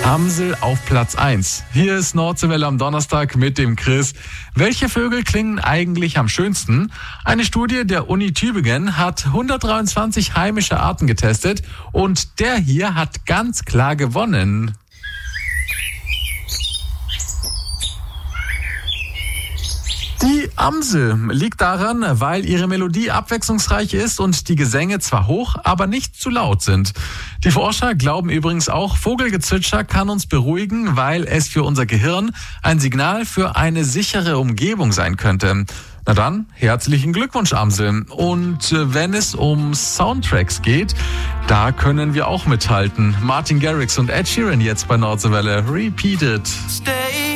Amsel auf Platz 1. Hier ist Nordseewelle am Donnerstag mit dem Chris. Welche Vögel klingen eigentlich am schönsten? Eine Studie der Uni Tübingen hat 123 heimische Arten getestet und der hier hat ganz klar gewonnen. Die Amsel liegt daran, weil ihre Melodie abwechslungsreich ist und die Gesänge zwar hoch, aber nicht zu laut sind. Die Forscher glauben übrigens auch, Vogelgezwitscher kann uns beruhigen, weil es für unser Gehirn ein Signal für eine sichere Umgebung sein könnte. Na dann, herzlichen Glückwunsch, Amsel. Und wenn es um Soundtracks geht, da können wir auch mithalten. Martin Garrix und Ed Sheeran jetzt bei Nordseewelle. Repeat it.